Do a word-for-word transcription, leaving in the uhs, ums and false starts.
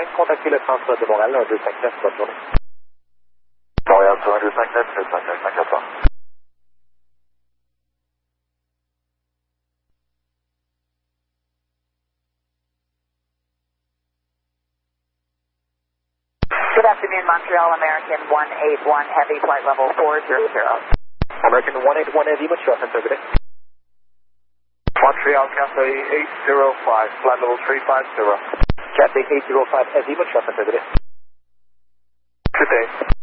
cinq, contactez le transport de Montréal, un deux cinq neuf, bonne journée. Montréal sur un deux cinq neuf, sept cinq neuf cinq quatre. Good afternoon, Montreal American one eight one Heavy, flight level four zero zero. American one eight one Heavy, what's your offensive today? Montreal Cathay eight zero five, flight level three five zero. Cathay eight zero five Heavy, what's your offensive today? Good day.